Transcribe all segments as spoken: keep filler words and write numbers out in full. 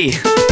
ve.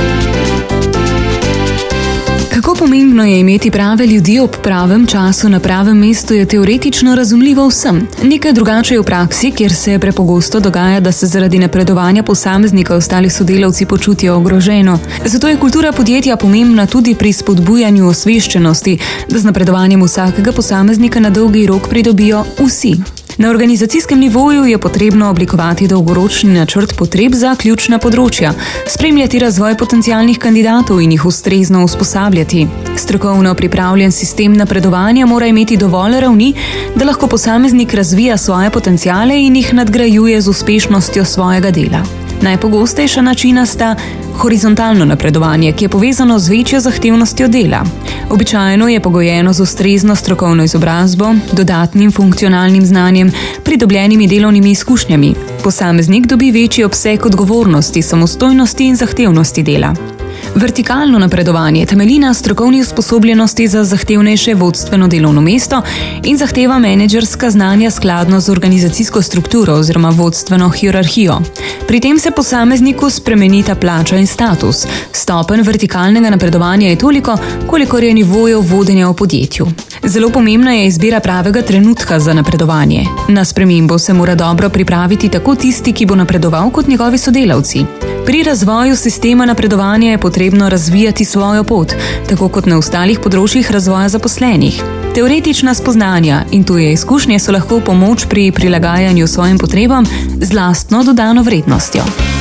Kako pomembno je imeti prave ljudi ob pravem času na pravem mestu, je teoretično razumljivo vsem. Nekaj drugače je v praksi, kjer se prepogosto dogaja, da se zaradi napredovanja posameznika ostali sodelavci počutijo ogroženo. Zato je kultura podjetja pomembna tudi pri spodbujanju osveščenosti, da z napredovanjem vsakega posameznika na dolgi rok pridobijo vsi. Na organizacijskem nivoju je potrebno oblikovati dolgoročni načrt potreb za ključna področja, spremljati razvoj potencialnih kandidatov in jih ustrezno usposabljati. Strokovno pripravljen sistem napredovanja mora imeti dovolj ravni, da lahko posameznik razvija svoje potenciale in jih nadgrajuje z uspešnostjo svojega dela. Najpogostejša načina sta horizontalno napredovanje, ki je povezano z večjo zahtevnostjo dela. Običajno je pogojeno z ustrezno strokovno izobrazbo, dodatnim funkcionalnim znanjem, pridobljenimi delovnimi izkušnjami. Posameznik dobi večji obseg odgovornosti, samostojnosti in zahtevnosti dela. Vertikalno napredovanje temelji na strokovni usposobljenosti za zahtevnejše vodstveno delovno mesto in zahteva menedžerska znanja skladno z organizacijsko strukturo oziroma vodstveno hierarhijo. Pri tem se posamezniku spremenita plača in status. Stopenj vertikalnega napredovanja je toliko, kolikor je nivojev vodenja v podjetju. Zelo pomembna je izbira pravega trenutka za napredovanje. Na spremembo se mora dobro pripraviti tako tisti, ki bo napredoval, kot njegovi sodelavci. Pri razvoju sistema napredovanja je potrebno razvijati svojo pot, tako kot na ostalih področjih razvoja zaposlenih. Teoretična spoznanja in tuje izkušnje so lahko pomoč pri prilagajanju svojim potrebam z lastno dodano vrednostjo.